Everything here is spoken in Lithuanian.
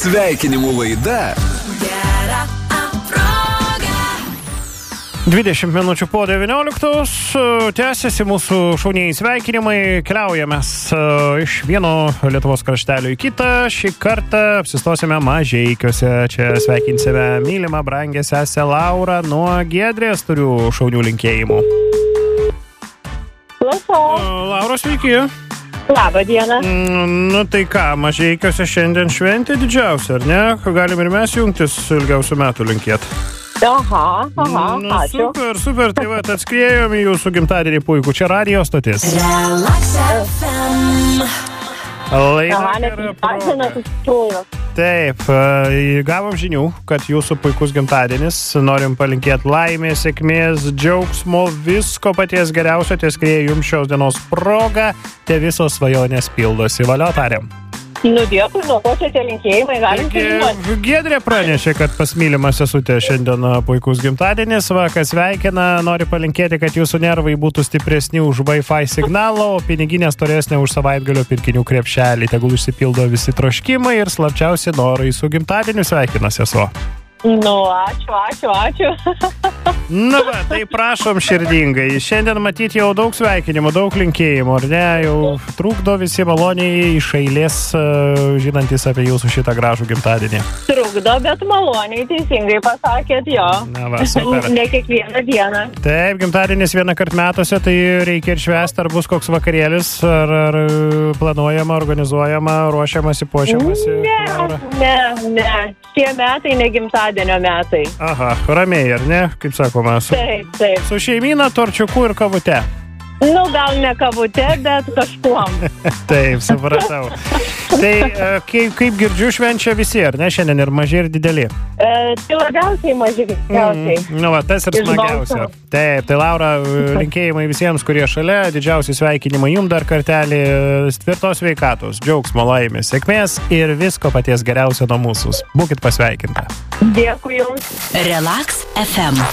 Sveikinimų laida. 20 minučių po 19. Tęsiasi mūsų šauniai sveikinimai. Keliaujame iš vieno Lietuvos kraštelio į kitą. Šį kartą apsistosime Mažeikiuose. Čia sveikinsime mylimą brangę sesę Laurą. Nuo Giedrės turiu šaunių linkėjimų. Laura, sveiki. Labą dieną. Nu tai ką, Mažeikiuose šiandien šventė didžiausia, ar ne? Galim ir mes jungtis ilgiausių metų linkėti. Aha, ačiū. Super, tai va, atskrėjom į jūsų gimtadienį puikų. Čia radijo stotis. Relax FM. Taip, gavom žinių, kad jūsų puikus gimtadienis. Norim palinkėti laimės, sėkmės, džiaugsmo, visko paties geriausio. Tieskrėja jums šios dienos proga. Te visos svajonės pildosi. Valio, tariam. Nu, dėkui, nuo ko čia tie linkėjimai galim sužinoti. Giedrė pranešė, kad pas mylimą sesutę šiandien puikus gimtadienis. Va, kas sveikina, nori palinkėti, kad jūsų nervai būtų stipresni už Wi-Fi signalą, o piniginė storesnė už savaitgalio pirkinių krepšelį. Tegul išsipildo visi troškimai ir slapčiausi norai su gimtadieniu. Sveikina sesuo. Nu, ačiū. Nu, va, tai prašom širdingai. Šiandien matyti jau daug sveikinimų, daug linkėjimų, ar ne? Jau trukdo visi maloniai iš eilės žinantis apie jūsų šitą gražų gimtadienį. Trukdo, bet maloniai, teisingai pasakėt, jo. Na va, super. Ne kiekvieną dieną. Taip, gimtadienis vieną kartą metuose, tai reikia ir švęsti, ar bus koks vakarėlis, ar planuojama, organizuojama, ruošiamasi, puošiamasi. Ne. Šie metai ne gimtadienio metai. Aha, ramiai, ar ne? Kaip sakoma, Taip. Su šeimyna, torčiuku ir kavute. Nu, gal ne kavute, bet kažkuom. Taip, supratau. Tai kaip girdžiu, švenčia visi, ar ne? Šiandien ir maži, ir dideli. Tai labiausiai maži, greičiausiai. Nu, va, tas ir smagiausia. Taip, tai Laura, linkėjimai visiems, kurie šalia, didžiausi sveikinimai jums dar kartelį, tvirtos sveikatos, džiaugsmo, laimės, sėkmės ir visko paties geriausio nuo mūsų. Būkit pasveikinta. Dėkui jums. Relax FM.